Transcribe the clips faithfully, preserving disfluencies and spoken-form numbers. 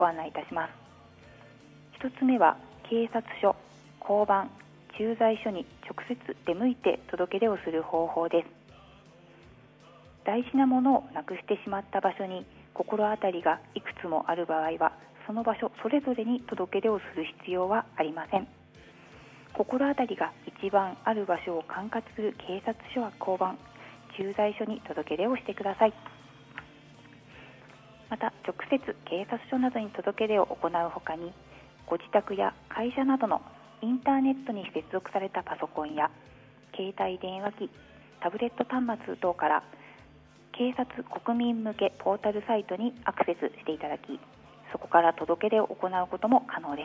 ご案内いたします。ひとつめは警察署、交番、駐在所に直接出向いて届け出をする方法です。大事なものをなくしてしまった場所に心当たりがいくつもある場合は、その場所それぞれに届け出をする必要はありません。心当たりが一番ある場所を管轄する警察署や交番、駐在所に届け出をしてください。また直接警察署などに届け出を行うほかに、ご自宅や会社などのインターネットに接続されたパソコンや携帯電話機、タブレット端末等から警察国民向けポータルサイトにアクセスしていただき、そこから届け出を行うことも可能です。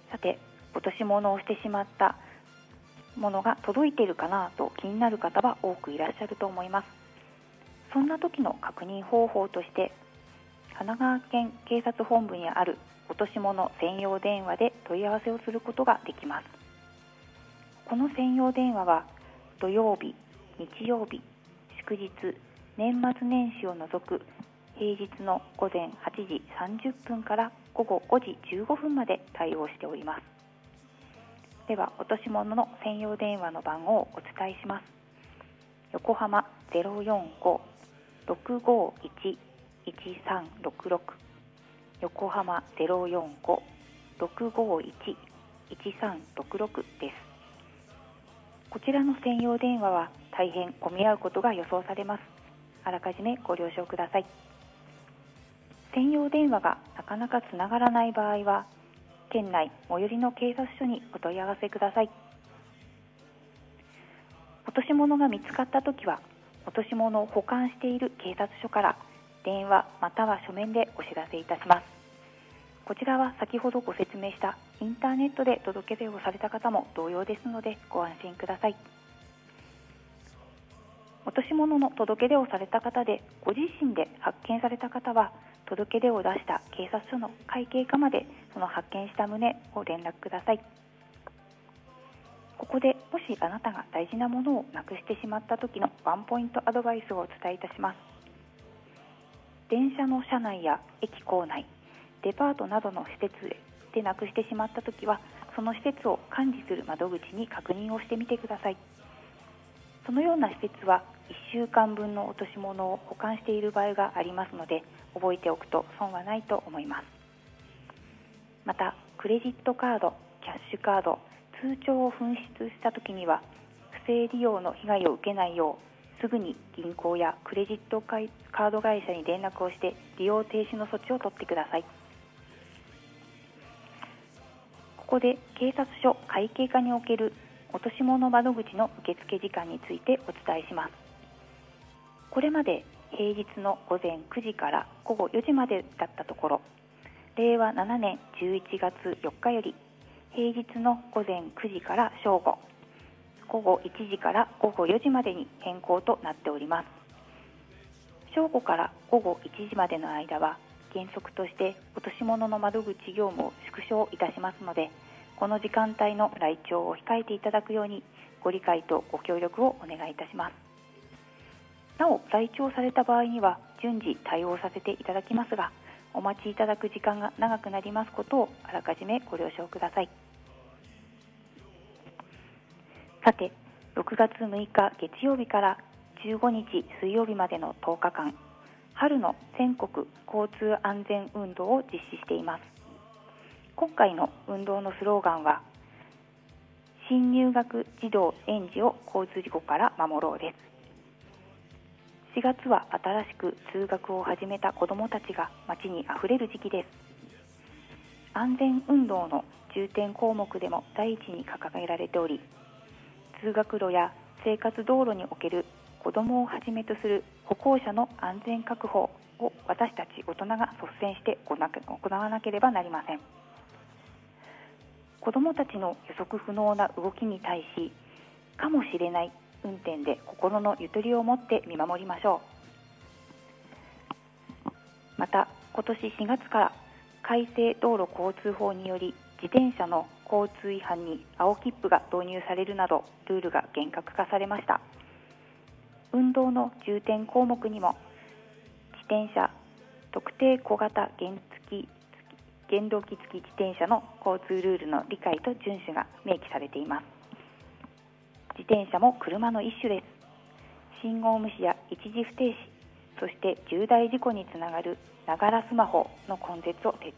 さて、落とし物をしてしまったものが届いているかなと気になる方は多くいらっしゃると思います。そんな時の確認方法として、神奈川県警察本部にある落とし物専用電話で問い合わせをすることができます。この専用電話は土曜日、日曜日、祝日、年末年始を除く平日の午前はちじさんじゅっぷんから午後ごじじゅうごふんまで対応しております。では、落とし物の専用電話の番号をお伝えします。横浜 ゼロよんご ろくごいち いちさんろくろく、横浜 ゼロよんご ろくごいち いちさんろくろくです。こちらの専用電話は大変混み合うことが予想されます。あらかじめご了承ください。専用電話がなかなかつながらない場合は、県内最寄りの警察署にお問い合わせください。落とし物が見つかったときは、落とし物を保管している警察署から電話または書面でお知らせいたします。こちらは先ほどご説明したインターネットで届け出をされた方も同様ですので、ご安心ください。落とし物の届け出をされた方でご自身で発見された方は、届け出を出した警察署の会計課までその発見した旨を連絡ください。ここでもしあなたが大事なものをなくしてしまった時のワンポイントアドバイスをお伝えいたします。電車の車内や駅構内、デパートなどの施設でなくしてしまった時は、その施設を管理する窓口に確認をしてみてください。そのような施設はいっしゅうかんぶんの落とし物を保管している場合がありますので、覚えておくと損はないと思います。また、クレジットカード、キャッシュカード、通帳を紛失したときには、不正利用の被害を受けないよう、すぐに銀行やクレジットカード会社に連絡をして利用停止の措置を取ってください。ここで警察署会計課における落とし物窓口の受付時間についてお伝えします。これまで平日の午前くじから午後よじまでだったところ、れいわななねんじゅういちがつよっかより平日の午前くじから正午、午後いちじから午後よじまでに変更となっております。正午から午後いちじまでの間は原則として落とし物の窓口業務を縮小いたしますので、この時間帯の来庁を控えていただくようにご理解とご協力をお願いいたします。なお、来庁された場合には順次対応させていただきますが、お待ちいただく時間が長くなりますことをあらかじめご了承ください。さて、ろくがつむいか月曜日からじゅうごにち水曜日までのとおかかん、春の全国交通安全運動を実施しています。今回の運動のスローガンは、新入学児童園児を交通事故から守ろうです。しがつは新しく通学を始めた子どもたちが街にあふれる時期です。安全運動の重点項目でも第一に掲げられており、通学路や生活道路における子どもをはじめとする歩行者の安全確保を私たち大人が率先して行わなければなりません。子どもたちの予測不能な動きに対し、かもしれない運転で心のゆとりを持って見守りましょう。また、今年しがつから改正道路交通法により、自転車の交通違反に青切符が導入されるなど、ルールが厳格化されました。運動の重点項目にも、自転車、 特定小型原付原動機付き自転車の交通ルールの理解と遵守が明記されています。自転車も車の一種です。信号無視や一時不停止、そして重大事故につながるながらスマホの根絶を徹